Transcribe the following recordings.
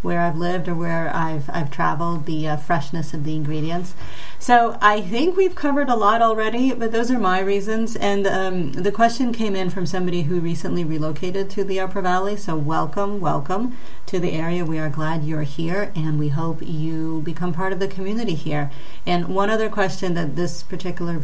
where I've lived or where I've traveled, the freshness of the ingredients. So I think we've covered a lot already, but those are my reasons. And the question came in from somebody who recently relocated to the Upper Valley. So welcome to the area. We are glad you're here, and we hope you become part of the community here. And one other question that this particular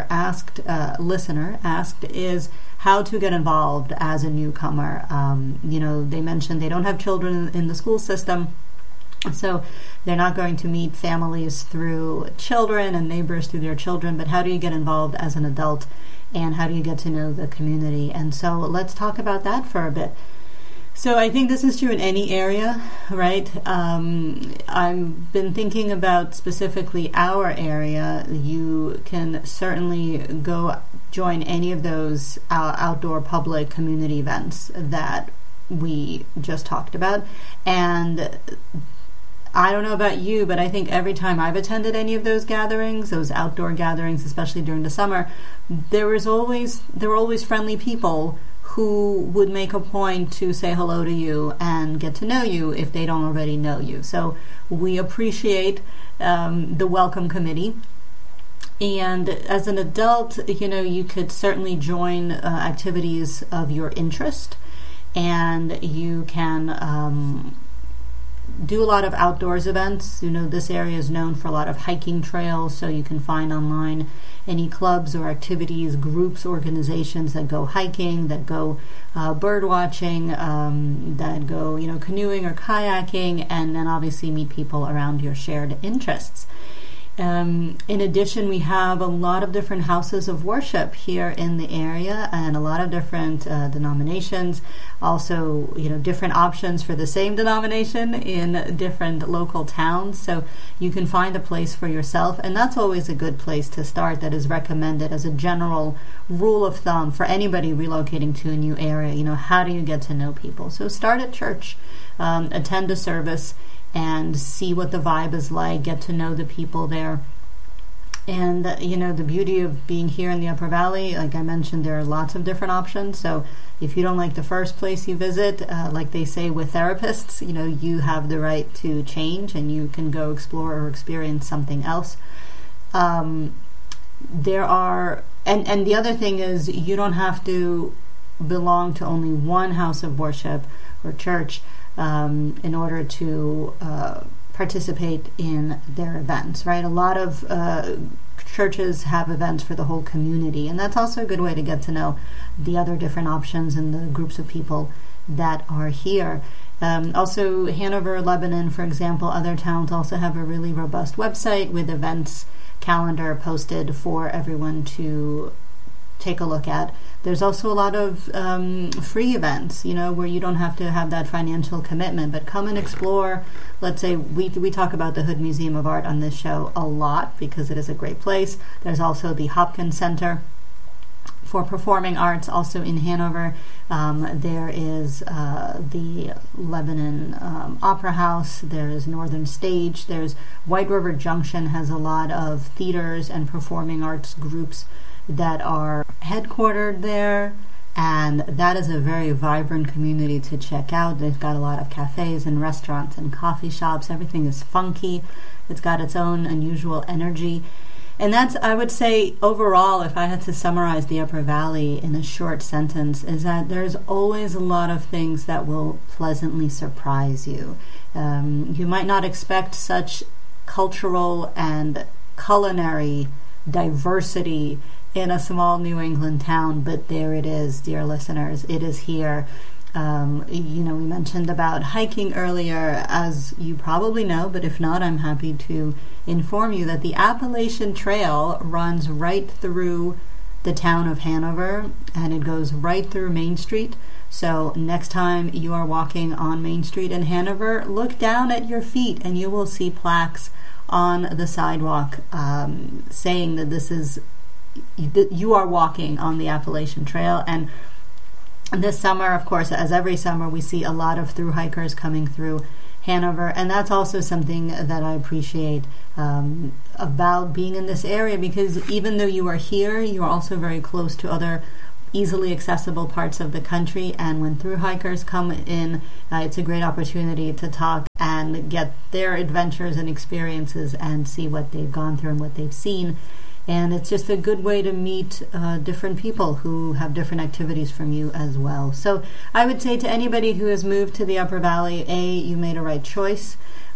listener asked is how to get involved as a newcomer. They mentioned they don't have children in the school system, so they're not going to meet families through children and neighbors through their children, but how do you get involved as an adult, and how do you get to know the community? And so let's talk about that for a bit. So I think this is true in any area, right? I've been thinking about specifically our area. You can certainly go join any of those outdoor public community events that we just talked about. And I don't know about you, but I think every time I've attended any of those gatherings, those outdoor gatherings, especially during the summer, there were always friendly people who would make a point to say hello to you and get to know you if they don't already know you. So we appreciate the welcome committee. And as an adult, you could certainly join activities of your interest, and you can do a lot of outdoors events. This area is known for a lot of hiking trails, so you can find online any clubs or activities, groups, organizations that go hiking, that go bird watching, that go canoeing or kayaking, and then obviously meet people around your shared interests. In addition, we have a lot of different houses of worship here in the area, and a lot of different denominations. Also, different options for the same denomination in different local towns. So you can find a place for yourself, and that's always a good place to start. That is recommended as a general rule of thumb for anybody relocating to a new area. How do you get to know people? So start at church, attend a service, and see what the vibe is like, get to know the people there. And, the beauty of being here in the Upper Valley, like I mentioned, there are lots of different options. So if you don't like the first place you visit, like they say with therapists, you have the right to change, and you can go explore or experience something else. There are, and the other thing is, you don't have to belong to only one house of worship or church in order to participate in their events, right? A lot of churches have events for the whole community, and that's also a good way to get to know the other different options and the groups of people that are here. Also, Hanover, Lebanon, for example, other towns also have a really robust website with events calendar posted for everyone to take a look at. There's also a lot of free events, where you don't have to have that financial commitment, but come and explore. Let's say we talk about the Hood Museum of Art on this show a lot because it is a great place. There's also the Hopkins Center for Performing Arts, also in Hanover. There is the Lebanon Opera House. There's Northern Stage. There's White River Junction has a lot of theaters and performing arts groups that are headquartered there, and that is a very vibrant community to check out. They've got a lot of cafes and restaurants and coffee shops. Everything is funky. It's got its own unusual energy. And that's, I would say, overall, if I had to summarize the Upper Valley in a short sentence, is that there's always a lot of things that will pleasantly surprise you. You might not expect such cultural and culinary diversity in a small New England town, but there it is, dear listeners. It is here. We mentioned about hiking earlier, as you probably know, but if not, I'm happy to inform you that the Appalachian Trail runs right through the town of Hanover, and it goes right through Main Street. So next time you are walking on Main Street in Hanover, look down at your feet and you will see plaques on the sidewalk saying that you are walking on the Appalachian Trail. And this summer, of course, as every summer, we see a lot of thru hikers coming through Hanover, and that's also something that I appreciate about being in this area, because even though you are here, you are also very close to other easily accessible parts of the country, and when thru hikers come in, it's a great opportunity to talk and and get their adventures and experiences and see what they've gone through and what they've seen. And it's just a good way to meet different people who have different activities from you as well. So I would say to anybody who has moved to the Upper Valley, A, you made a right choice.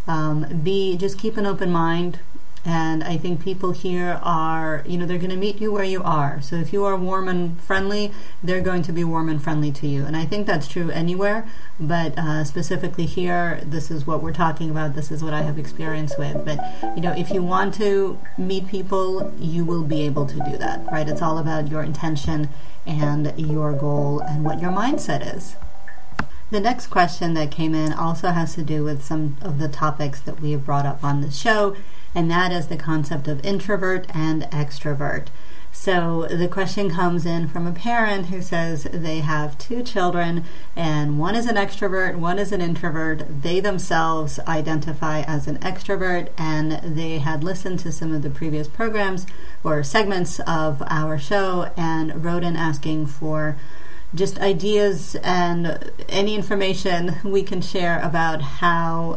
B, just keep an open mind. And I think people here are, they're going to meet you where you are. So if you are warm and friendly, they're going to be warm and friendly to you. And I think that's true anywhere, but specifically here, this is what we're talking about. This is what I have experience with. But, if you want to meet people, you will be able to do that, right? It's all about your intention and your goal and what your mindset is. The next question that came in also has to do with some of the topics that we have brought up on the show, and that is the concept of introvert and extrovert. So the question comes in from a parent who says they have 2 children, and one is an extrovert, one is an introvert. They themselves identify as an extrovert, and they had listened to some of the previous programs or segments of our show and wrote in asking for just ideas and any information we can share about how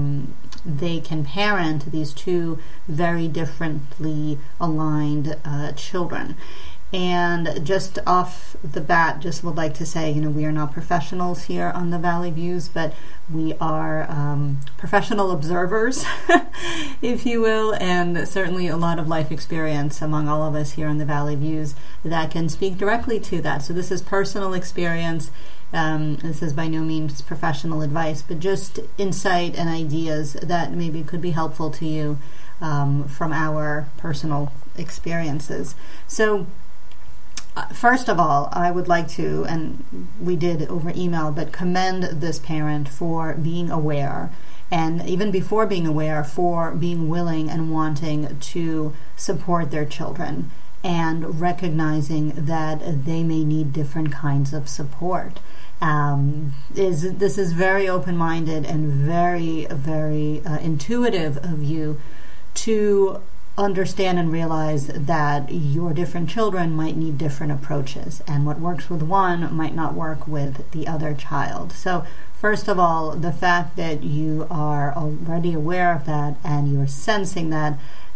they can parent these 2 very differently aligned children. And just off the bat, just would like to say, we are not professionals here on the Valley Views, but we are professional observers, if you will, and certainly a lot of life experience among all of us here on the Valley Views that can speak directly to that. So this is personal experience. This is by no means professional advice, but just insight and ideas that maybe could be helpful to you from our personal experiences. So first of all, I would like to, and we did over email, but commend this parent for being aware, and even before being aware, for being willing and wanting to support their children and recognizing that they may need different kinds of support. This is very open-minded and very, very intuitive of you to understand and realize that your different children might need different approaches, and what works with one might not work with the other child. So first of all, the fact that you are already aware of that and you're sensing that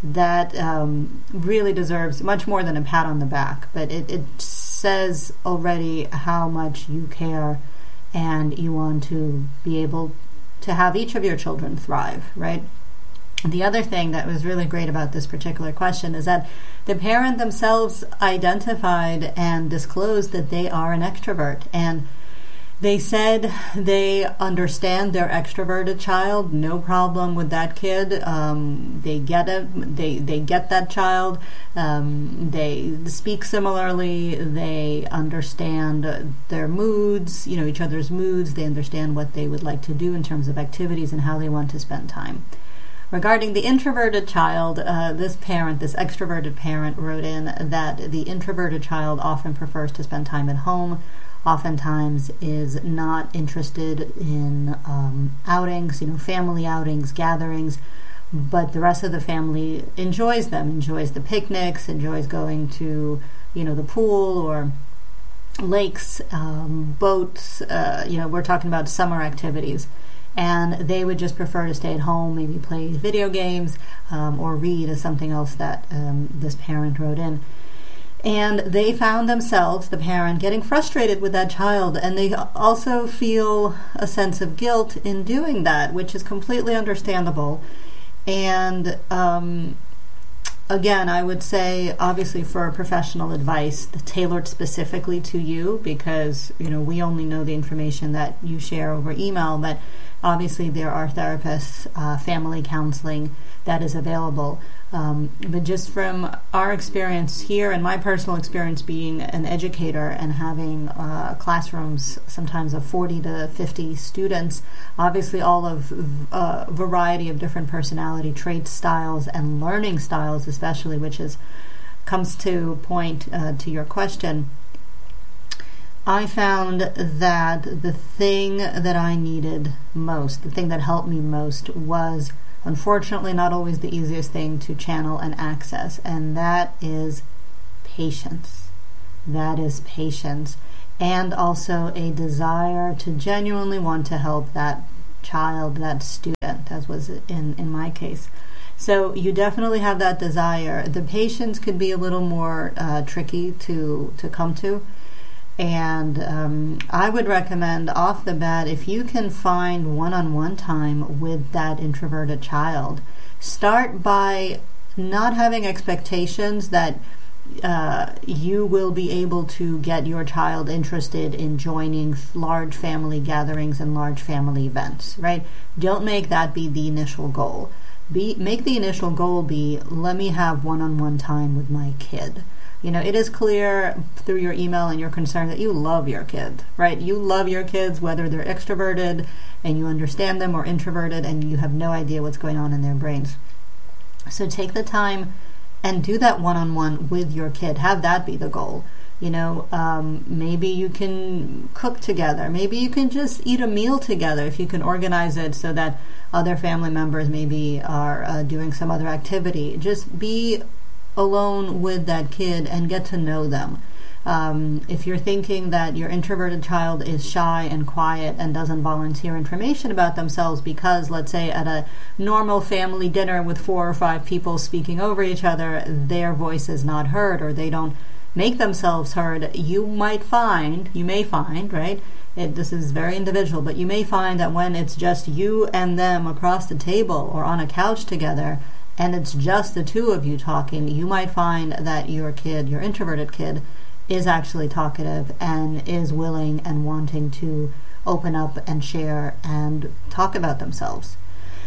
really deserves much more than a pat on the back, but it says already how much you care and you want to be able to have each of your children thrive, right? The other thing that was really great about this particular question is that the parent themselves identified and disclosed that they are an extrovert, and they said they understand their extroverted child, no problem with that kid. They get it. They get that child. They speak similarly. They understand their moods, each other's moods. They understand what they would like to do in terms of activities and how they want to spend time. Regarding the introverted child, this extroverted parent wrote in that the introverted child often prefers to spend time at home, oftentimes is not interested in outings, family outings, gatherings, but the rest of the family enjoys them, enjoys the picnics, enjoys going to, the pool or lakes, boats, we're talking about summer activities. And they would just prefer to stay at home, maybe play video games or read, is something else that this parent wrote in. And they found themselves, the parent, getting frustrated with that child, and they also feel a sense of guilt in doing that, which is completely understandable. And again, I would say, obviously, for professional advice, tailored specifically to you, because we only know the information that you share over email, but obviously there are therapists, family counseling that is available. But just from our experience here and my personal experience being an educator and having classrooms sometimes of 40 to 50 students, obviously all of a variety of different personality traits, styles, and learning styles especially, which comes to point to your question. I found that the thing that I needed most, the thing that helped me most, was unfortunately not always the easiest thing to channel and access, and that is patience. That is patience, and also a desire to genuinely want to help that child, that student, as was in my case. So you definitely have that desire. The patience could be a little more tricky to come to. And I would recommend off the bat, if you can find one-on-one time with that introverted child, start by not having expectations that you will be able to get your child interested in joining large family gatherings and large family events, right? Don't make that be the initial goal. Make the initial goal be, let me have one-on-one time with my kid. It is clear through your email and your concern that you love your kid, right? You love your kids, whether they're extroverted and you understand them, or introverted and you have no idea what's going on in their brains. So take the time and do that one-on-one with your kid. Have that be the goal. Maybe you can cook together. Maybe you can just eat a meal together if you can organize it so that other family members maybe are doing some other activity. Just be alone with that kid and get to know them. If you're thinking that your introverted child is shy and quiet and doesn't volunteer information about themselves because, let's say, at a normal family dinner with 4 or 5 people speaking over each other, their voice is not heard, or they don't make themselves heard, you may find, right? This is very individual, but you may find that when it's just you and them across the table or on a couch together, and it's just the two of you talking, you might find that your introverted kid, is actually talkative and is willing and wanting to open up and share and talk about themselves.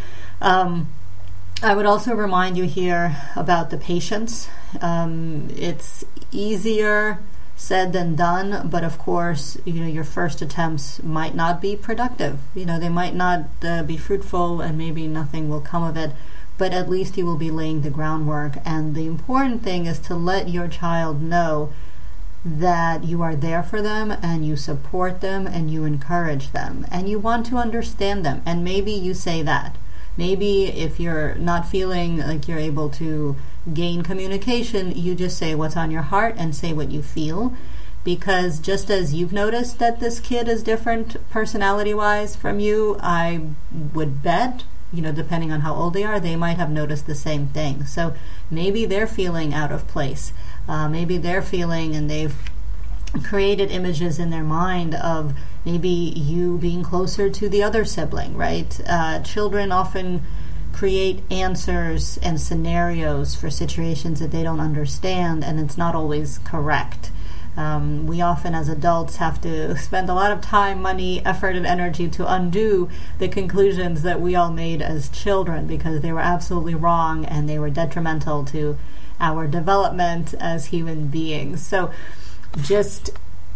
I would also remind you here about the patience. It's easier said than done, but of course, your first attempts might not be productive. They might not be fruitful, and maybe nothing will come of it. But at least you will be laying the groundwork. And the important thing is to let your child know that you are there for them, and you support them, and you encourage them, and you want to understand them. And maybe you say that. Maybe if you're not feeling like you're able to gain communication, you just say what's on your heart and say what you feel. Because just as you've noticed that this kid is different personality-wise from you, I would bet, depending on how old they are, they might have noticed the same thing. So maybe they're feeling out of place. Maybe they're feeling, and they've created images in their mind of maybe you being closer to the other sibling, right? Children often create answers and scenarios for situations that they don't understand, and it's not always correct. We often, as adults, have to spend a lot of time, money, effort, and energy to undo the conclusions that we all made as children, because they were absolutely wrong and they were detrimental to our development as human beings. So just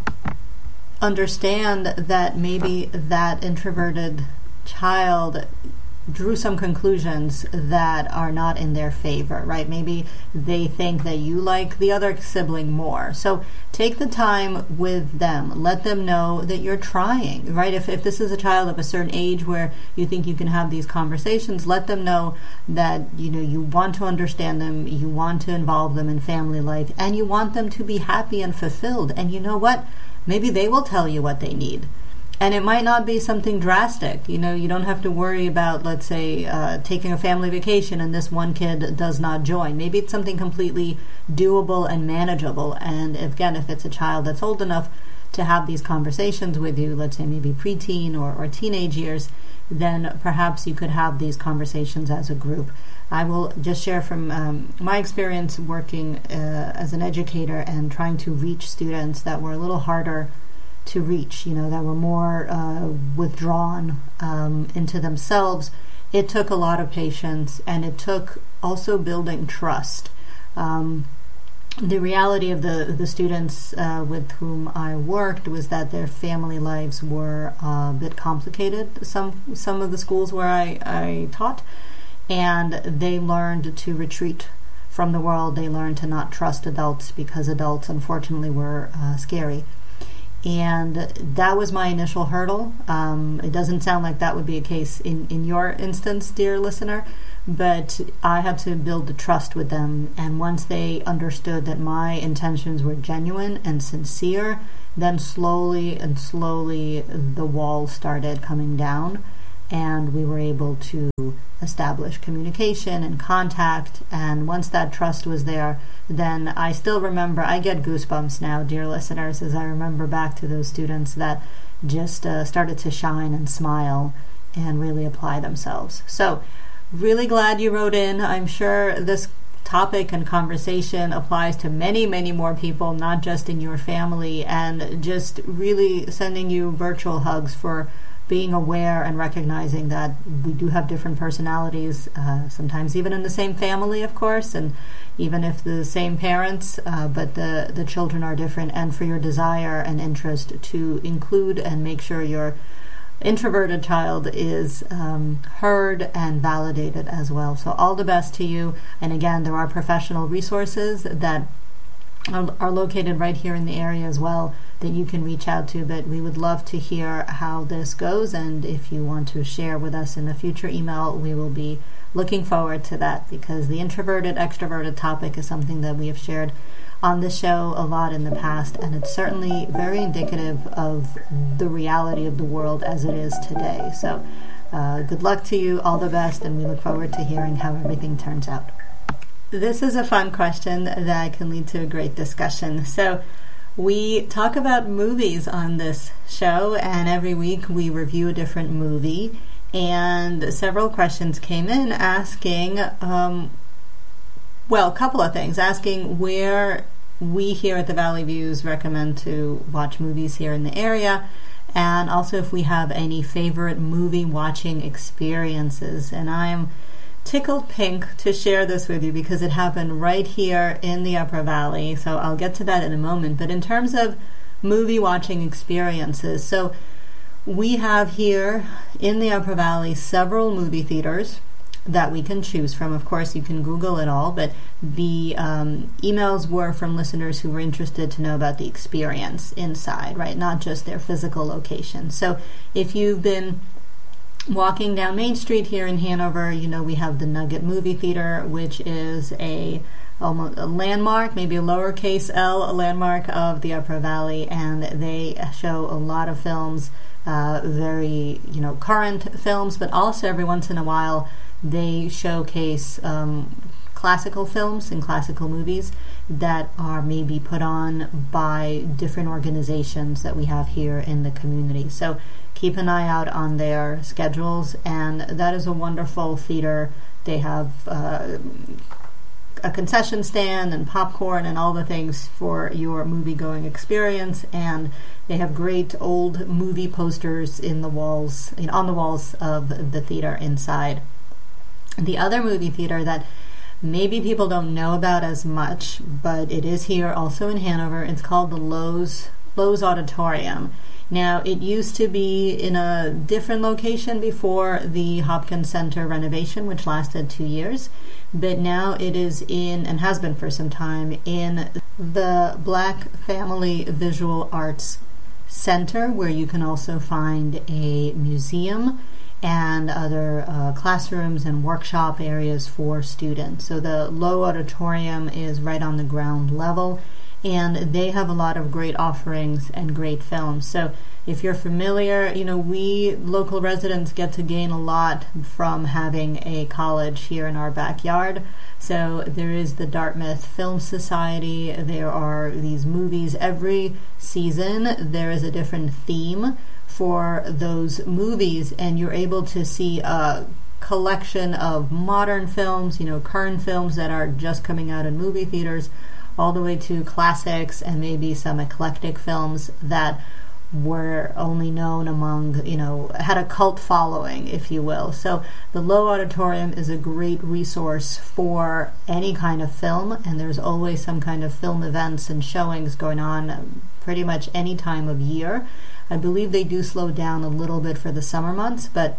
understand that maybe that introverted child drew some conclusions that are not in their favor, right? Maybe they think that you like the other sibling more. So take the time with them. Let them know that you're trying, right? If this is a child of a certain age where you think you can have these conversations, let them know that, you want to understand them, you want to involve them in family life, and you want them to be happy and fulfilled. And you know what? Maybe they will tell you what they need. And it might not be something drastic. You don't have to worry about, let's say, taking a family vacation and this one kid does not join. Maybe it's something completely doable and manageable. And again, if it's a child that's old enough to have these conversations with you, let's say maybe preteen or teenage years, then perhaps you could have these conversations as a group. I will just share from my experience working as an educator and trying to reach students that were a little harder to reach, that were more withdrawn into themselves. It took a lot of patience, and it took also building trust. The reality of the students with whom I worked was that their family lives were a bit complicated, some of the schools where I taught, and they learned to retreat from the world. They learned to not trust adults because adults, unfortunately, were scary. And that was my initial hurdle. It doesn't sound like that would be a case in your instance, dear listener, but I had to build the trust with them. And once they understood that my intentions were genuine and sincere, then slowly the wall started coming down. and we were able to establish communication and contact. And once that trust was there, then I still remember, I get goosebumps now, dear listeners, as I remember back to those students that just started to shine and smile and really apply themselves. So really glad you wrote in. I'm sure this topic and conversation applies to many, many more people, not just in your family, and just really sending you virtual hugs for being aware and recognizing that we do have different personalities, sometimes even in the same family, of course, and even if the same parents, but the children are different, and for your desire and interest to include and make sure your introverted child is heard and validated as well. So all the best to you. And again, there are professional resources that are located right here in the area as well that you can reach out to, but we would love to hear how this goes, and if you want to share with us in a future email, we will be looking forward to that, because the introverted extroverted topic is something that we have shared on this show a lot in the past, and it's certainly very indicative of the reality of the world as it is today. So good luck to you, all the best, and we look forward to hearing how everything turns out. This is a fun question that can lead to a great discussion. So we talk about movies on this show, and every week we review a different movie, and several questions came in asking, a couple of things, asking where we here at the Valley Views recommend to watch movies here in the area, and also if we have any favorite movie watching experiences. And I'm tickled pink to share this with you because it happened right here in the Upper Valley, so I'll get to that in a moment. But in terms of movie watching experiences, so we have here in the Upper Valley several movie theaters that we can choose from. Of course, you can Google it all, but the emails were from listeners who were interested to know about the experience inside, right? Not just their physical location. So if you've been walking down Main Street here in Hanover, you know we have the Nugget Movie Theater, which is almost a landmark, maybe a lowercase L, a landmark of the Upper Valley, and they show a lot of films, very current films, but also every once in a while they showcase classical films and classical movies that are maybe put on by different organizations that we have here in the community. So keep an eye out on their schedules, and that is a wonderful theater. They have a concession stand and popcorn and all the things for your movie-going experience, and they have great old movie posters in the walls, on the walls of the theater inside. The other movie theater that maybe people don't know about as much, but it is here also in Hanover, it's called the Lowe's Auditorium. Now, it used to be in a different location before the Hopkins Center renovation, which lasted 2 years, but now it is in, and has been for some time, in the Black Family Visual Arts Center, where you can also find a museum and other classrooms and workshop areas for students. So the Lowe Auditorium is right on the ground level, and they have a lot of great offerings and great films. So if you're familiar, we local residents get to gain a lot from having a college here in our backyard. So there is the Dartmouth Film Society. There are these movies every season. There is a different theme for those movies, and you're able to see a collection of modern films, current films that are just coming out in movie theaters, all the way to classics and maybe some eclectic films that were only known among, had a cult following, if you will. So the Lowe Auditorium is a great resource for any kind of film, and there's always some kind of film events and showings going on pretty much any time of year. I believe they do slow down a little bit for the summer months, but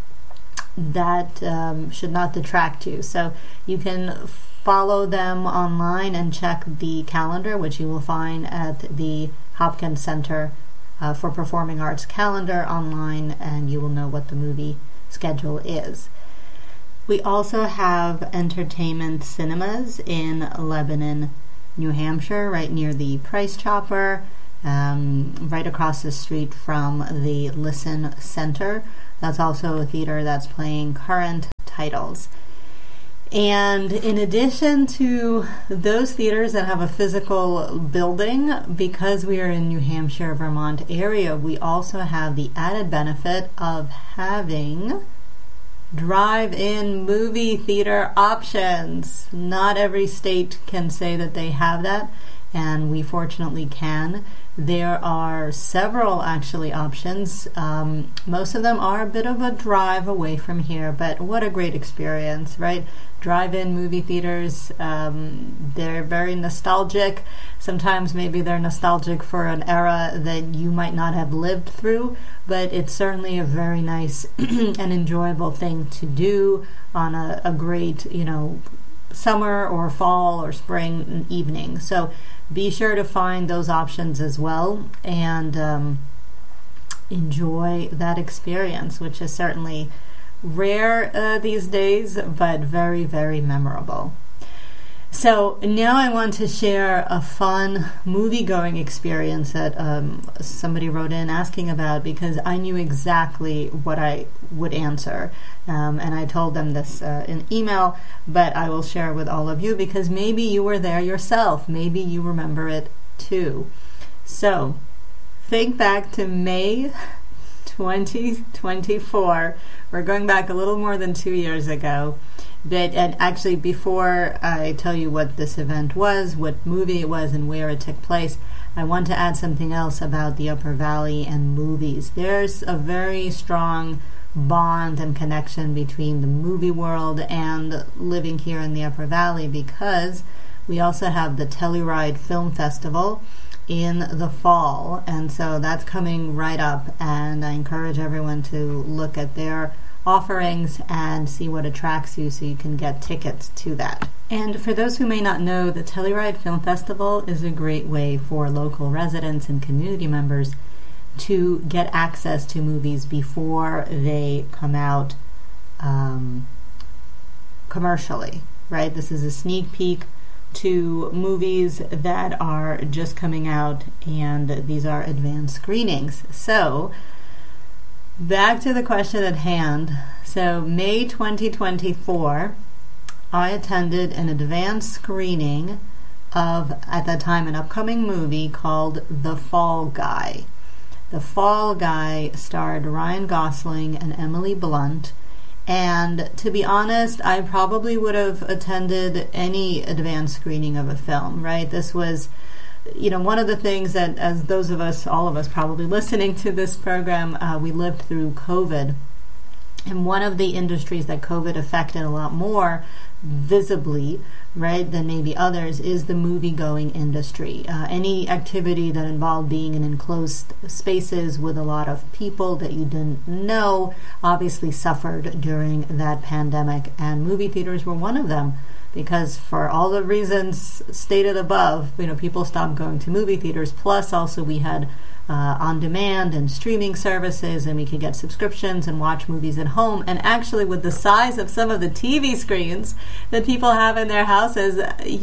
that should not detract you. So you can follow them online and check the calendar, which you will find at the Hopkins Center for Performing Arts calendar online, and you will know what the movie schedule is. We also have entertainment cinemas in Lebanon, New Hampshire, right near the Price Chopper, right across the street from the Listen Center. That's also a theater that's playing current titles. And in addition to those theaters that have a physical building, because we are in New Hampshire, Vermont area, we also have the added benefit of having drive-in movie theater options. Not every state can say that they have that, and we fortunately can. There are several actually options. Most of them are a bit of a drive away from here, but what a great experience, right? Drive-in movie theaters, they're very nostalgic. Sometimes maybe they're nostalgic for an era that you might not have lived through, but it's certainly a very nice and enjoyable thing to do on a great, summer or fall or spring evening. So be sure to find those options as well and enjoy that experience, which is certainly rare these days, but very, very memorable. So now I want to share a fun movie-going experience that somebody wrote in asking about, because I knew exactly what I would answer. And I told them this in email, but I will share with all of you because maybe you were there yourself. Maybe you remember it too. So think back to May 2024. We're going back a little more than 2 years ago. And actually, before I tell you what this event was, what movie it was, and where it took place, I want to add something else about the Upper Valley and movies. There's a very strong bond and connection between the movie world and living here in the Upper Valley, because we also have the Telluride Film Festival in the fall, and so that's coming right up, and I encourage everyone to look at their offerings and see what attracts you so you can get tickets to that. And for those who may not know, the Telluride Film Festival is a great way for local residents and community members to get access to movies before they come out commercially, right? This is a sneak peek to movies that are just coming out, and these are advanced screenings. So back to the question at hand. So May 2024, I attended an advanced screening of, at that time, an upcoming movie called The Fall Guy. The Fall Guy starred Ryan Gosling and Emily Blunt. And to be honest, I probably would have attended any advanced screening of a film, right? This was, one of the things that, as those of us, all of us probably listening to this program, we lived through COVID. And one of the industries that COVID affected a lot more visibly, right, than maybe others is the movie-going industry. Any activity that involved being in enclosed spaces with a lot of people that you didn't know obviously suffered during that pandemic, and movie theaters were one of them. Because for all the reasons stated above, people stopped going to movie theaters. Plus, also we had on-demand and streaming services, and we could get subscriptions and watch movies at home. And actually, with the size of some of the TV screens that people have in their houses,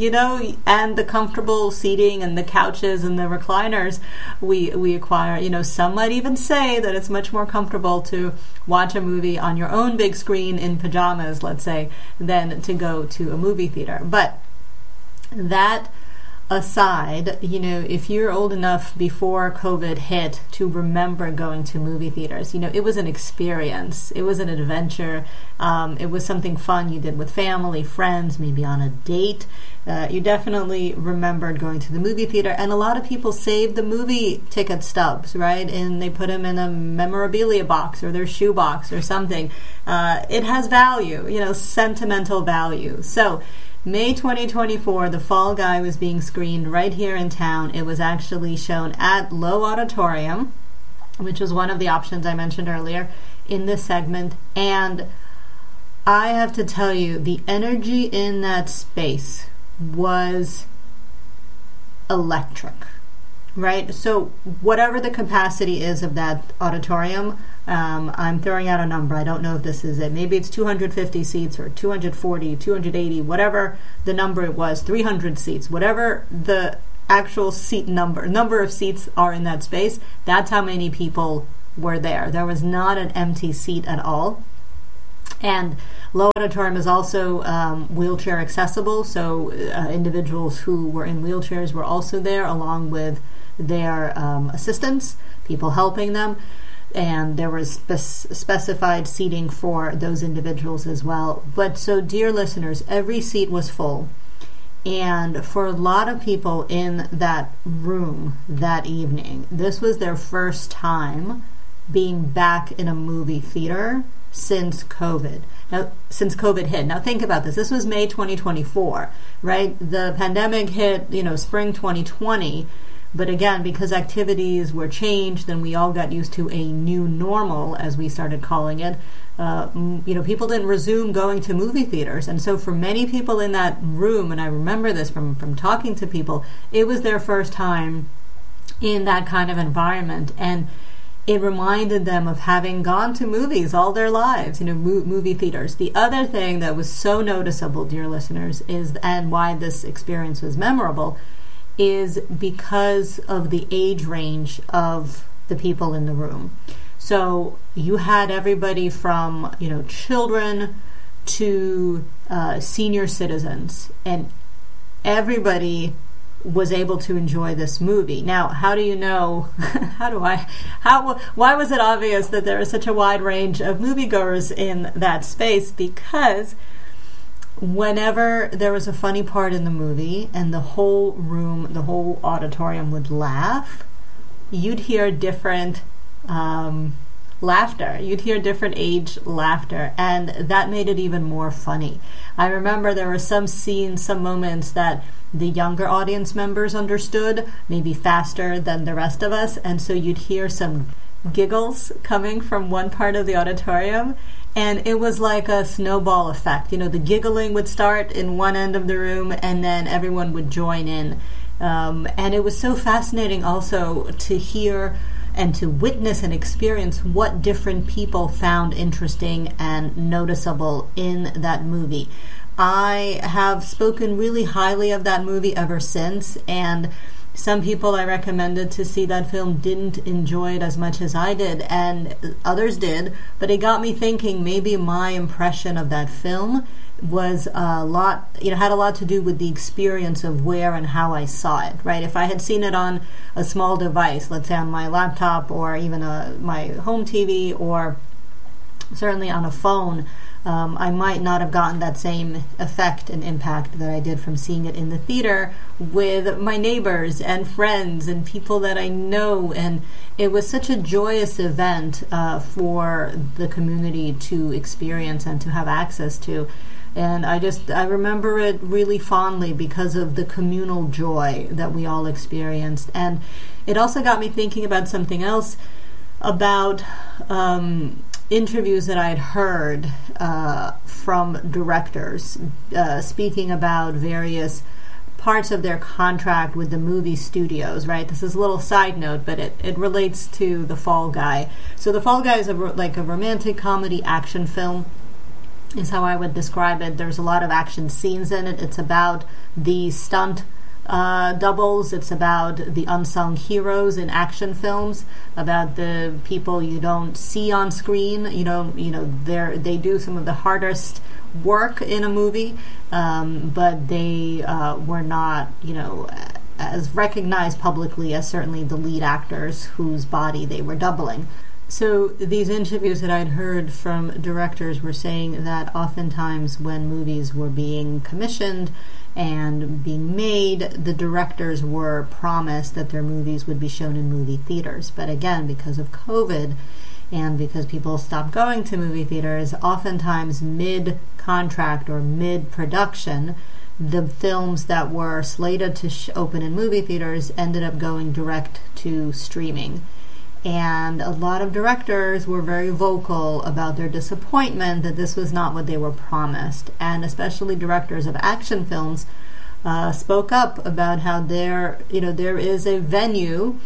and the comfortable seating and the couches and the recliners we acquire, some might even say that it's much more comfortable to watch a movie on your own big screen in pajamas, let's say, than to go to a movie theater. But that aside, if you're old enough before COVID hit to remember going to movie theaters, it was an experience. It was an adventure. It was something fun you did with family, friends, maybe on a date. You definitely remembered going to the movie theater. And a lot of people saved the movie ticket stubs, right? And they put them in a memorabilia box or their shoe box or something. It has value, sentimental value. So May 2024, The Fall Guy was being screened right here in town. It was actually shown at Low Auditorium, which was one of the options I mentioned earlier in this segment. And I have to tell you, the energy in that space was electric, right? So whatever the capacity is of that auditorium, I'm throwing out a number. I don't know if this is it. Maybe it's 250 seats or 240, 280, whatever the number it was, 300 seats, whatever the actual seat number of seats are in that space, that's how many people were there. There was not an empty seat at all. And Low Auditorium is also wheelchair accessible, so individuals who were in wheelchairs were also there, along with their assistants, people helping them. And there was specified seating for those individuals as well. But so, dear listeners, every seat was full. And for a lot of people in that room that evening, this was their first time being back in a movie theater since COVID. Now, since COVID hit. Now, think about this. This was May 2024, right? The pandemic hit, spring 2020. But again, because activities were changed and we all got used to a new normal, as we started calling it, people didn't resume going to movie theaters. And so for many people in that room, and I remember this from talking to people, it was their first time in that kind of environment. And it reminded them of having gone to movies all their lives, movie theaters. The other thing that was so noticeable, dear listeners, and why this experience was memorable, is because of the age range of the people in the room. So you had everybody from, children to senior citizens, and everybody was able to enjoy this movie. Now, how do you know, why was it obvious that there is such a wide range of moviegoers in that space? Because whenever there was a funny part in the movie and the whole room, the whole auditorium would laugh, you'd hear different laughter. You'd hear different age laughter, and that made it even more funny. I remember there were some scenes, some moments that the younger audience members understood, maybe faster than the rest of us, and so you'd hear some giggles coming from one part of the auditorium, and it was like a snowball effect. The giggling would start in one end of the room, and then everyone would join in. And it was so fascinating also to hear and to witness and experience what different people found interesting and noticeable in that movie. I have spoken really highly of that movie ever since, and some people I recommended to see that film didn't enjoy it as much as I did, and others did, but it got me thinking maybe my impression of that film was had a lot to do with the experience of where and how I saw it, right? If I had seen it on a small device, let's say on my laptop or even my home TV or certainly on a phone, I might not have gotten that same effect and impact that I did from seeing it in the theater with my neighbors and friends and people that I know. And it was such a joyous event for the community to experience and to have access to. And I remember it really fondly because of the communal joy that we all experienced. And it also got me thinking about something else, about interviews that I'd heard from directors speaking about various parts of their contract with the movie studios, right? This is a little side note, but it relates to The Fall Guy. So The Fall Guy is like a romantic comedy action film, is how I would describe it. There's a lot of action scenes in it. It's about the stunt doubles. It's about the unsung heroes in action films, about the people you don't see on screen. They do some of the hardest work in a movie, but they were not, as recognized publicly as certainly the lead actors whose body they were doubling. So these interviews that I'd heard from directors were saying that oftentimes when movies were being commissioned and being made, the directors were promised that their movies would be shown in movie theaters. But again, because of COVID and because people stopped going to movie theaters, oftentimes mid-contract or mid-production, the films that were slated to open in movie theaters ended up going direct to streaming. And a lot of directors were very vocal about their disappointment that this was not what they were promised. And especially directors of action films spoke up about how there is a venue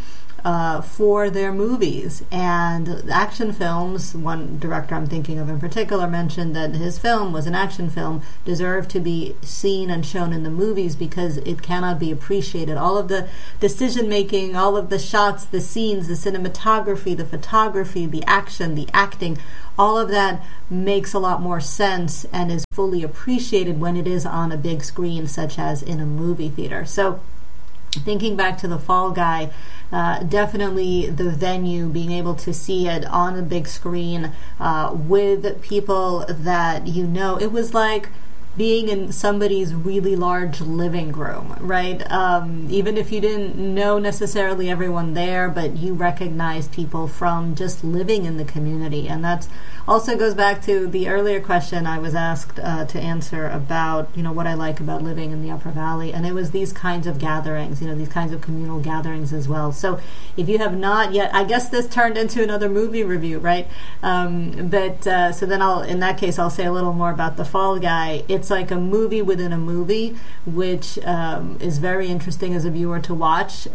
for their movies. And action films, one director I'm thinking of in particular mentioned that his film was an action film, deserved to be seen and shown in the movies because it cannot be appreciated. All of the decision making, all of the shots, the scenes, the cinematography, the photography, the action, the acting, all of that makes a lot more sense and is fully appreciated when it is on a big screen, such as in a movie theater. So thinking back to The Fall Guy, definitely the venue, being able to see it on a big screen with people that you know, it was like being in somebody's really large living room, right? Even if you didn't know necessarily everyone there, but you recognized people from just living in the community. And that also goes back to the earlier question I was asked to answer about, what I like about living in the Upper Valley. And it was these kinds of gatherings, these kinds of communal gatherings as well. So if you have not yet, I guess this turned into another movie review, right? So then in that case, I'll say a little more about The Fall Guy. It's like a movie within a movie, which is very interesting as a viewer to watch.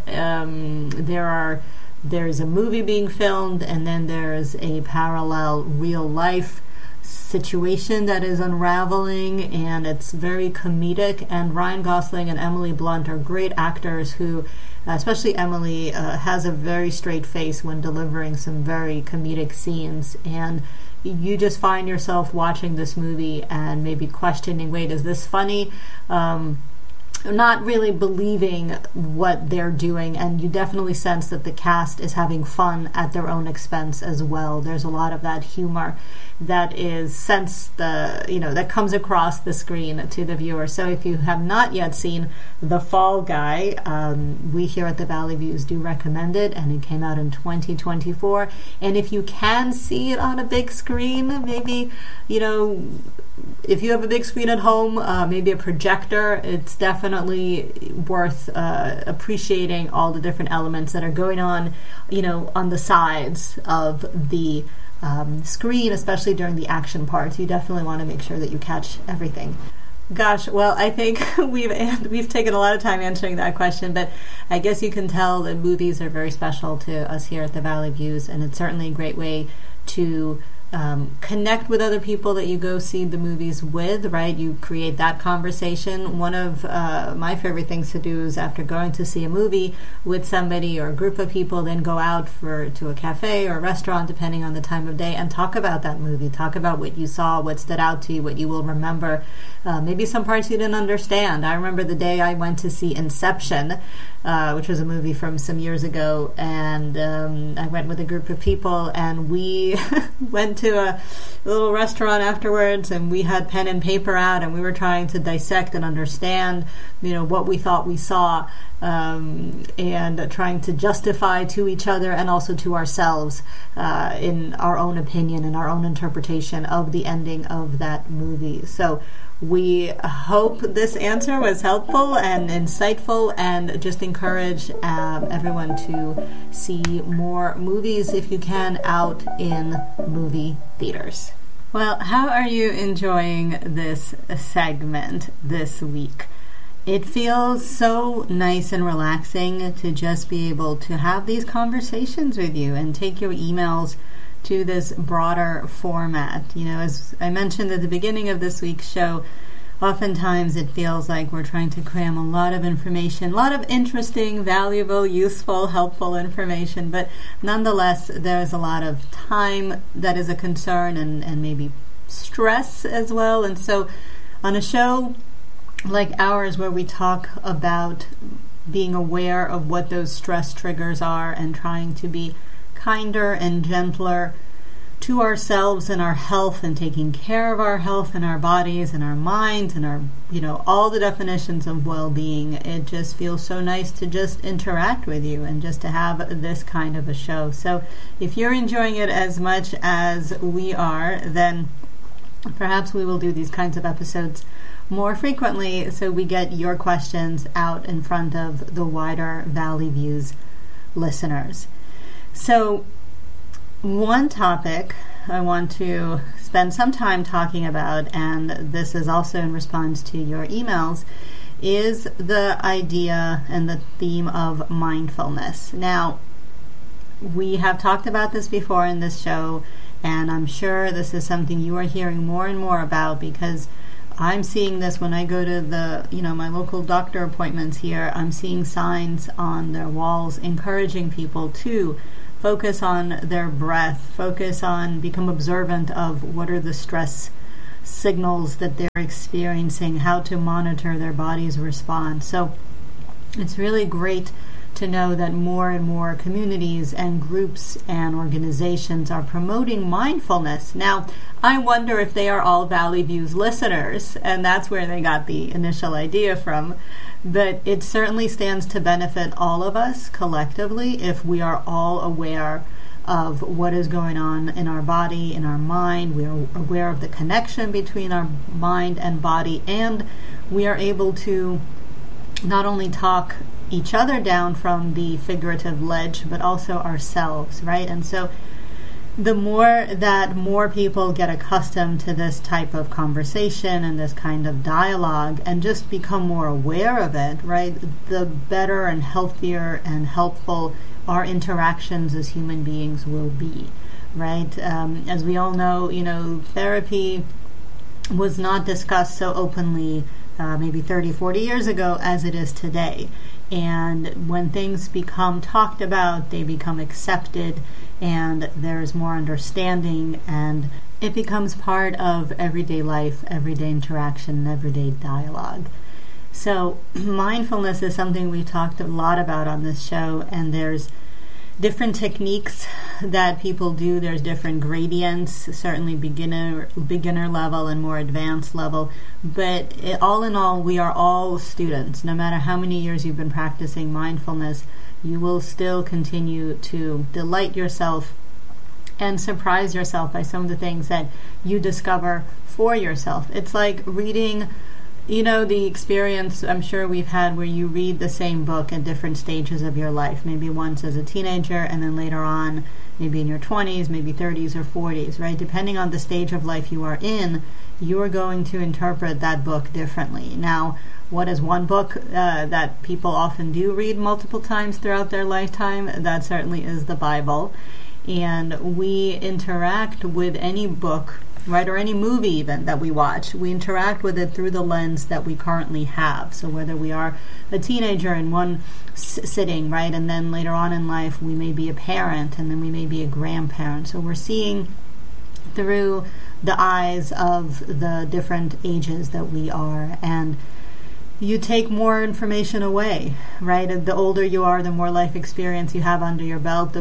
There's a movie being filmed, and then there's a parallel real life situation that is unraveling, and it's very comedic. And Ryan Gosling and Emily Blunt are great actors who, especially Emily, has a very straight face when delivering some very comedic scenes. And you just find yourself watching this movie and maybe questioning, wait, is this funny? Not really believing what they're doing, and you definitely sense that the cast is having fun at their own expense as well. There's a lot of that humor that is that comes across the screen to the viewer. So if you have not yet seen The Fall Guy, we here at the Valley Views do recommend it, and it came out in 2024. And if you can see it on a big screen, maybe, if you have a big screen at home, maybe a projector, it's definitely worth appreciating all the different elements that are going on, on the sides of the screen, especially during the action parts. You definitely want to make sure that you catch everything. Gosh, well, I think we've taken a lot of time answering that question, but I guess you can tell that movies are very special to us here at the Valley Views, and it's certainly a great way to connect with other people that you go see the movies with, right? You create that conversation. One of my favorite things to do is after going to see a movie with somebody or a group of people, then go out to a cafe or a restaurant, depending on the time of day, and talk about that movie. Talk about what you saw, what stood out to you, what you will remember. Maybe some parts you didn't understand. I remember the day I went to see Inception, which was a movie from some years ago, and I went with a group of people, and we went to a little restaurant afterwards, and we had pen and paper out, and we were trying to dissect and understand, what we thought we saw, and trying to justify to each other and also to ourselves in our own opinion and our own interpretation of the ending of that movie. So we hope this answer was helpful and insightful, and just encourage everyone to see more movies, if you can, out in movie theaters. Well, how are you enjoying this segment this week? It feels so nice and relaxing to just be able to have these conversations with you and take your emails to this broader format. As I mentioned at the beginning of this week's show, oftentimes it feels like we're trying to cram a lot of information, a lot of interesting, valuable, useful, helpful information, but nonetheless, there's a lot of time that is a concern, and maybe stress as well. And so on a show like ours, where we talk about being aware of what those stress triggers are and trying to be kinder and gentler to ourselves and our health, and taking care of our health and our bodies and our minds and our, all the definitions of well-being, it just feels so nice to just interact with you and just to have this kind of a show. So if you're enjoying it as much as we are, then perhaps we will do these kinds of episodes more frequently, so we get your questions out in front of the wider Valley Views listeners. So one topic I want to spend some time talking about, and this is also in response to your emails, is the idea and the theme of mindfulness. Now, we have talked about this before in this show, and I'm sure this is something you are hearing more and more about, because I'm seeing this when I go to my local doctor appointments here. I'm seeing signs on their walls encouraging people to focus on their breath, become observant of what are the stress signals that they're experiencing, how to monitor their body's response. So it's really great to know that more and more communities and groups and organizations are promoting mindfulness. Now, I wonder if they are all Valley Views listeners, and that's where they got the initial idea from. But it certainly stands to benefit all of us collectively if we are all aware of what is going on in our body, in our mind. We are aware of the connection between our mind and body, and we are able to not only talk each other down from the figurative ledge, but also ourselves, right? And so the more that more people get accustomed to this type of conversation and this kind of dialogue and just become more aware of it, right, the better and healthier and helpful our interactions as human beings will be, right? As we all know, therapy was not discussed so openly maybe 30, 40 years ago as it is today. And when things become talked about, they become accepted, and there's more understanding, and it becomes part of everyday life, everyday interaction, everyday dialogue. So mindfulness is something we've talked a lot about on this show, and there's different techniques that people do. There's different gradients, certainly beginner level and more advanced level. But all in all, we are all students. No matter how many years you've been practicing mindfulness, you will still continue to delight yourself and surprise yourself by some of the things that you discover for yourself. It's like reading, the experience I'm sure we've had where you read the same book at different stages of your life, maybe once as a teenager and then later on, maybe in your 20s, maybe 30s or 40s, right? Depending on the stage of life you are in, you are going to interpret that book differently. Now, what is one book that people often do read multiple times throughout their lifetime? That certainly is the Bible. And we interact with any book, right, or any movie even that we watch, we interact with it through the lens that we currently have. So whether we are a teenager in one sitting, right, and then later on in life we may be a parent, and then we may be a grandparent. So we're seeing through the eyes of the different ages that we are, and you take more information away, right? The older you are, the more life experience you have under your belt,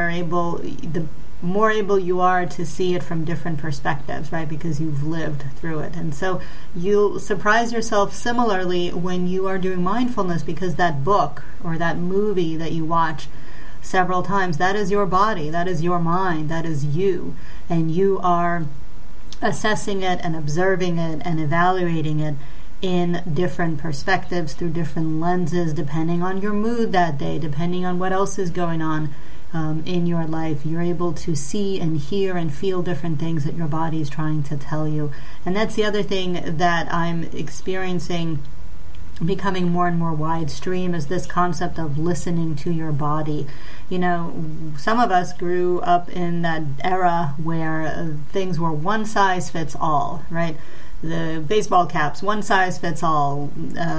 the more able you are to see it from different perspectives, right? Because you've lived through it. And so you'll surprise yourself similarly when you are doing mindfulness, because that book or that movie that you watch several times, that is your body, that is your mind, that is you. And you are assessing it and observing it and evaluating it in different perspectives, through different lenses, depending on your mood that day, depending on what else is going on in your life. You're able to see and hear and feel different things that your body is trying to tell you. And that's the other thing that I'm experiencing becoming more and more widestream, is this concept of listening to your body. Some of us grew up in that era where things were one size fits all, right? The baseball caps, one size fits all.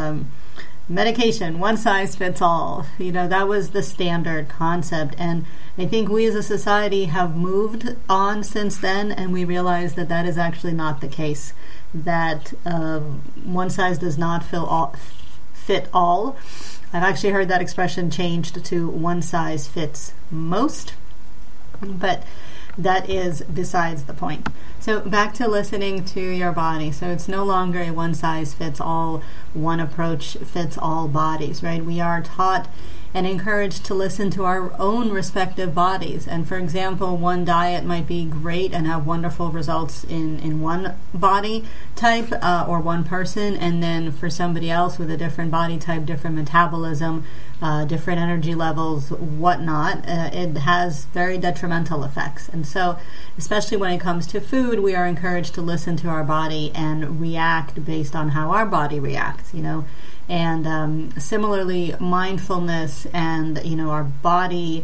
Medication, one size fits all. That was the standard concept. And I think we as a society have moved on since then, and we realize that that is actually not the case. That one size does not fit all. I've actually heard that expression changed to one size fits most. But that is besides the point. So back to listening to your body. So it's no longer a one size fits all, one approach fits all bodies, right? We are taught and encouraged to listen to our own respective bodies. And for example, one diet might be great and have wonderful results in one body type or one person, and then for somebody else with a different body type, different metabolism, different energy levels, whatnot, it has very detrimental effects. And so, especially when it comes to food, we are encouraged to listen to our body and react based on how our body reacts, And similarly, mindfulness and, our body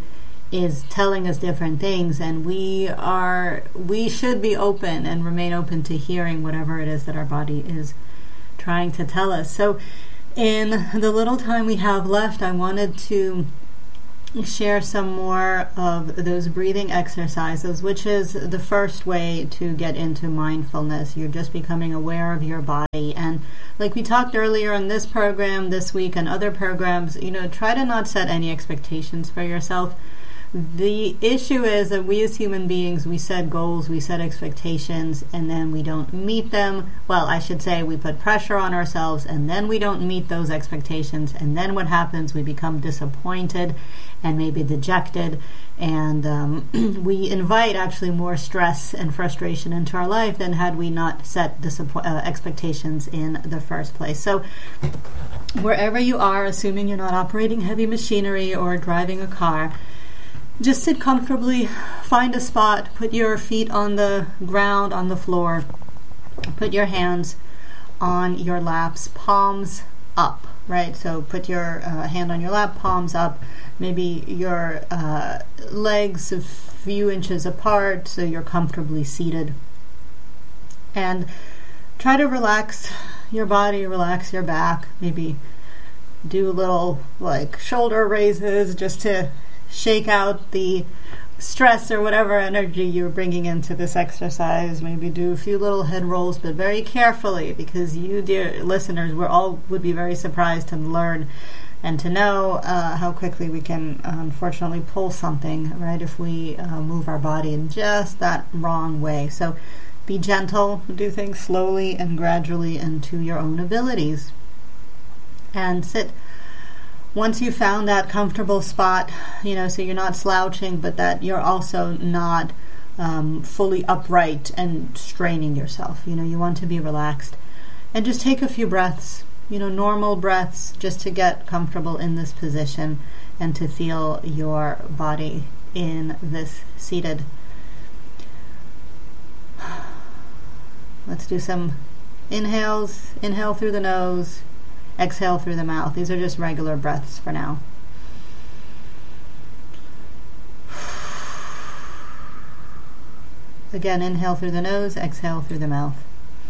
is telling us different things, and we should be open and remain open to hearing whatever it is that our body is trying to tell us. So in the little time we have left, I wanted to share some more of those breathing exercises, which is the first way to get into mindfulness. You're just becoming aware of your body. And like we talked earlier on this program this week and other programs, try to not set any expectations for yourself. The issue is that we as human beings, we set goals, we set expectations, and then we don't meet them. Well, I should say we put pressure on ourselves, and then we don't meet those expectations. And then what happens? We become disappointed and maybe dejected, and we invite actually more stress and frustration into our life than had we not set expectations in the first place. So wherever you are, assuming you're not operating heavy machinery or driving a car, just sit comfortably, find a spot, put your feet on the ground, on the floor, put your hands on your laps, palms up, right? So put your hand on your lap, palms up, maybe your legs a few inches apart so you're comfortably seated. And try to relax your body, relax your back, maybe do a little shoulder raises just to shake out the stress or whatever energy you're bringing into this exercise. Maybe do a few little head rolls, but very carefully, because you, dear listeners, would be very surprised to learn and to know how quickly we can unfortunately pull something, right, if we move our body in just that wrong way. So be gentle, do things slowly and gradually and to your own abilities. And sit. Once you've found that comfortable spot, so you're not slouching, but that you're also not fully upright and straining yourself. You want to be relaxed. And just take a few breaths, normal breaths, just to get comfortable in this position and to feel your body in this seated. Let's do some inhales. Inhale through the nose. Exhale through the mouth. These are just regular breaths for now. Again, inhale through the nose, exhale through the mouth.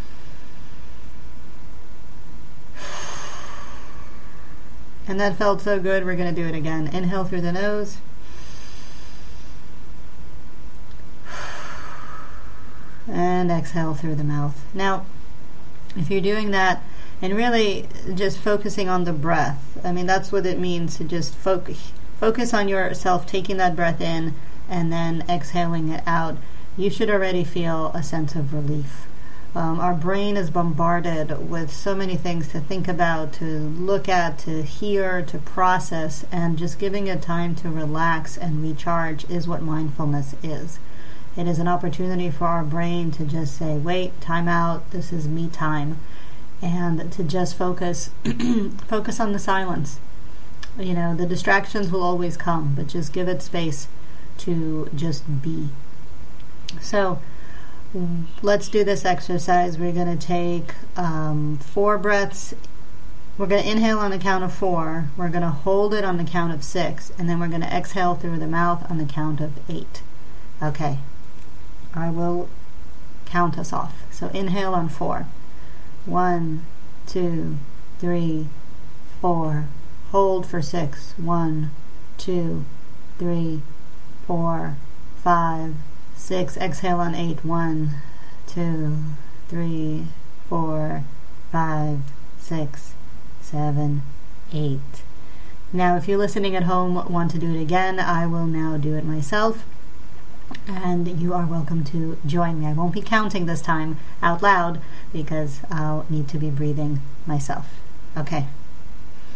And that felt so good, we're going to do it again. Inhale through the nose. And exhale through the mouth. Now, if you're doing that, and really just focusing on the breath. That's what it means to just focus on yourself, taking that breath in and then exhaling it out. You should already feel a sense of relief. Our brain is bombarded with so many things to think about, to look at, to hear, to process, and just giving it time to relax and recharge is what mindfulness is. It is an opportunity for our brain to just say, wait, time out, this is me time. And to just focus on the silence. The distractions will always come, but just give it space to just be. So let's do this exercise. We're going to take 4 breaths. We're going to inhale on the count of 4. We're going to hold it on the count of 6. And then we're going to exhale through the mouth on the count of 8. Okay. I will count us off. So inhale on 4. 1, 2, 3, 4. Hold for 6. 1, 2, 3, 4, 5, 6. Exhale on 8. 1, 2, 3, 4, 5, 6, 7, 8. Now, if you're listening at home, want to do it again, I will now do it myself. And you are welcome to join me. I won't be counting this time out loud because I'll need to be breathing myself. Okay.